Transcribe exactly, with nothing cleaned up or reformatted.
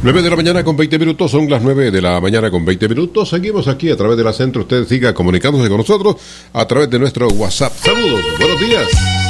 nueve de la mañana con veinte minutos, son las nueve de la mañana con veinte minutos. Seguimos aquí a través de la Centro. Usted siga comunicándose con nosotros a través de nuestro WhatsApp. Saludos, buenos días.